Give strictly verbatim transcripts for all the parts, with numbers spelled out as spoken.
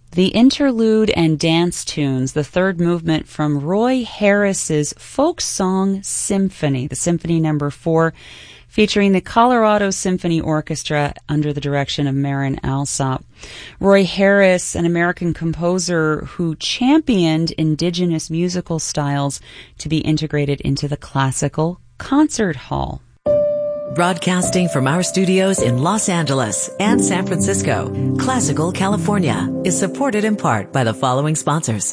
The interlude and dance tunes, the third movement from Roy Harris's Folk Song Symphony, the Symphony Number Four, featuring the Colorado Symphony Orchestra under the direction of Marin Alsop. Roy Harris, an American composer who championed indigenous musical styles to be integrated into the classical concert hall. Broadcasting from our studios in Los Angeles and San Francisco, Classical California is supported in part by the following sponsors.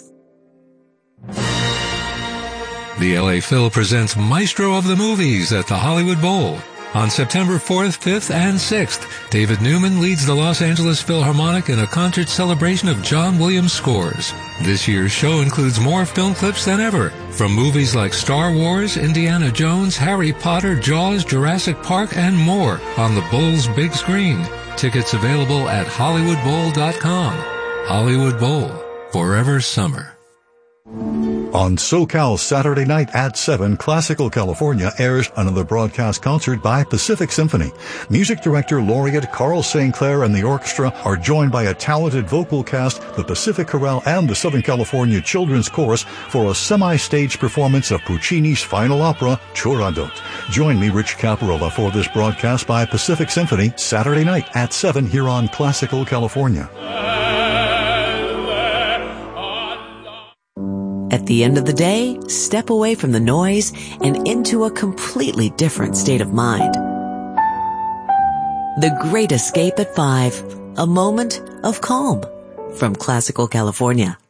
The L A Phil presents Maestro of the Movies at the Hollywood Bowl. On September fourth, fifth, and sixth, David Newman leads the Los Angeles Philharmonic in a concert celebration of John Williams scores. This year's show includes more film clips than ever, from movies like Star Wars, Indiana Jones, Harry Potter, Jaws, Jurassic Park, and more on the Bowl's big screen. Tickets available at hollywood bowl dot com. Hollywood Bowl, forever summer. On SoCal Saturday night at seven, Classical California airs another broadcast concert by Pacific Symphony. Music director laureate Carl Saint Clair and the orchestra are joined by a talented vocal cast, the Pacific Chorale and the Southern California Children's Chorus for a semi-stage performance of Puccini's final opera, Turandot. Join me, Rich Caparola, for this broadcast by Pacific Symphony Saturday night at seven here on Classical California. At the end of the day, step away from the noise and into a completely different state of mind. The Great Escape at five, a moment of calm from Classical California.